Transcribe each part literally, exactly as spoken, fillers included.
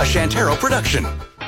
A Shantaro production.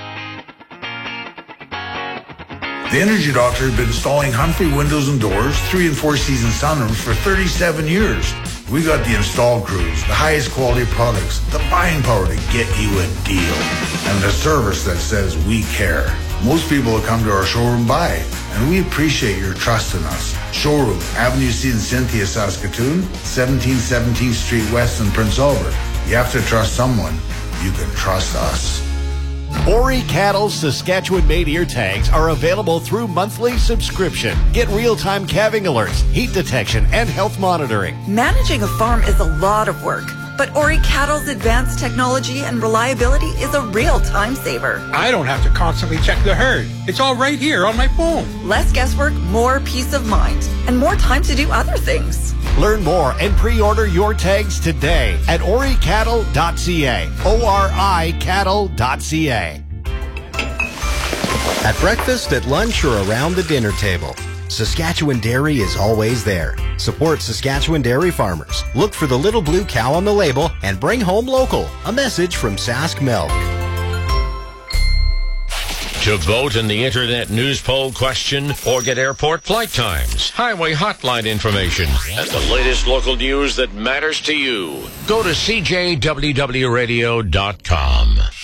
The Energy Doctor has been installing Humphrey windows and doors, three and four season sunrooms for thirty-seven years. We got the install crews, the highest quality products, the buying power to get you a deal, and the service that says we care. Most people will come to our showroom buy, and we appreciate your trust in us. Showroom, Avenue C in Cynthia, Saskatoon, seventeen seventeenth Street West in Prince Albert. You have to trust someone. You can trust us. Ori Cattle's Saskatchewan-made ear tags are available through monthly subscription. Get real-time calving alerts, heat detection, and health monitoring. Managing a farm is a lot of work, but Ori Cattle's advanced technology and reliability is a real time saver. I don't have to constantly check the herd. It's all right here on my phone. Less guesswork, more peace of mind, and more time to do other things. Learn more and pre-order your tags today at ori cattle dot c a. O R I cattle dot c a. At breakfast, at lunch, or around the dinner table, Saskatchewan Dairy is always there. Support Saskatchewan dairy farmers. Look for the little blue cow on the label and bring home local. A message from Sask Milk. To vote in the Internet News Poll question or get airport flight times, highway hotline information, and the latest local news that matters to you, go to c j w w radio dot com.